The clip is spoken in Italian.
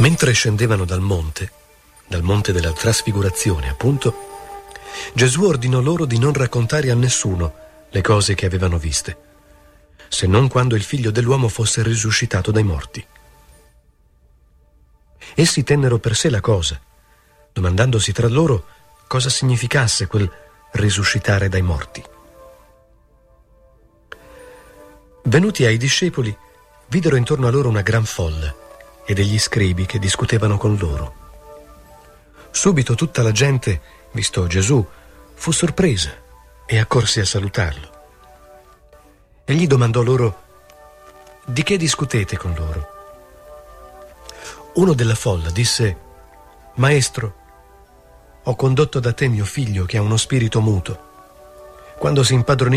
Mentre scendevano dal monte della trasfigurazione, appunto, Gesù ordinò loro di non raccontare a nessuno le cose che avevano viste, se non quando il Figlio dell'uomo fosse risuscitato dai morti. Essi tennero per sé la cosa, domandandosi tra loro cosa significasse quel risuscitare dai morti. Venuti ai discepoli, videro intorno a loro una gran folla e degli scribi che discutevano con loro. Subito tutta la gente, visto Gesù, fu sorpresa e accorse a salutarlo. Egli domandò loro: «Di che discutete con loro?» Uno della folla disse: «Maestro, ho condotto da te mio figlio che ha uno spirito muto. Quando si impadronì